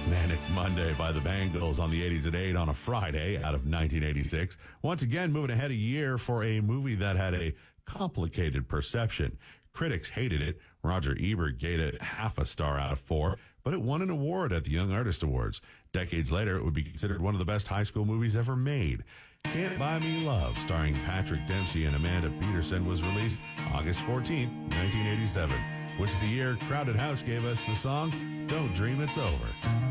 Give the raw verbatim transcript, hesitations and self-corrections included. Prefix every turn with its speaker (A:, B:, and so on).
A: Manic Monday by the Bangles on the eighties at eight on a Friday out of nineteen eighty-six. Once again, moving ahead a year for a movie that had a complicated perception. Critics hated it. Roger Ebert gave it half a star out of four, but it won an award at the Young Artist Awards. Decades later, it would be considered one of the best high school movies ever made. Can't Buy Me Love, starring Patrick Dempsey and Amanda Peterson, was released August fourteenth, nineteen eighty-seven, which is the year Crowded House gave us the song Don't Dream It's Over.